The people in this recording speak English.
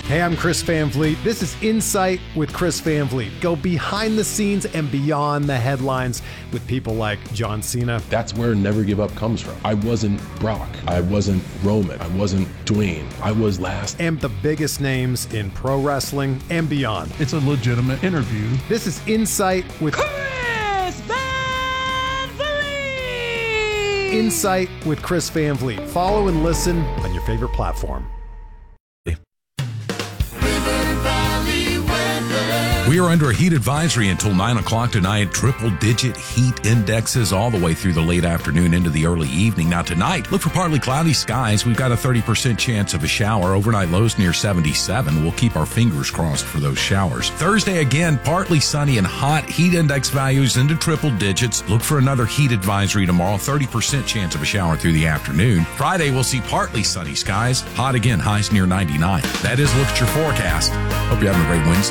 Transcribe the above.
Hey, I'm Chris Van Vliet. This is Insight with Chris Van Vliet. Go behind the scenes and beyond the headlines with people like John Cena. That's where Never Give Up comes from. I wasn't Brock. I wasn't Roman. I wasn't Dwayne. I was last. And the biggest names in pro wrestling and beyond. It's a legitimate interview. This is Insight with Chris Van Vliet. Insight with Chris Van Vliet. Follow and listen on your favorite platform. We are under a heat advisory until 9 o'clock tonight. Triple-digit heat indexes all the way through the late afternoon into the early evening. Now tonight, look for partly cloudy skies. We've got a 30% chance of a shower. Overnight lows near 77. We'll keep our fingers crossed for those showers. Thursday, again, partly sunny and hot. Heat index values into triple digits. Look for another heat advisory tomorrow. 30% chance of a shower through the afternoon. Friday, we'll see partly sunny skies. Hot again, highs near 99. That is Look at Your Forecast. Hope you're having a great Wednesday.